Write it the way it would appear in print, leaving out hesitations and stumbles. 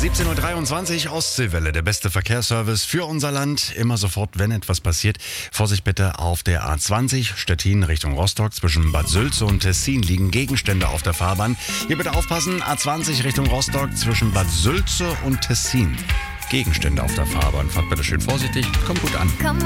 17.23 Uhr, Ostseewelle, der beste Verkehrsservice für unser Land. Immer sofort, wenn etwas passiert. Vorsicht bitte auf der A20 Stettin Richtung Rostock. Zwischen Bad Sülze und Tessin liegen Gegenstände auf der Fahrbahn. Hier bitte aufpassen, A20 Richtung Rostock zwischen Bad Sülze und Tessin. Gegenstände auf der Fahrbahn. Fahrt bitte schön vorsichtig, kommt gut an.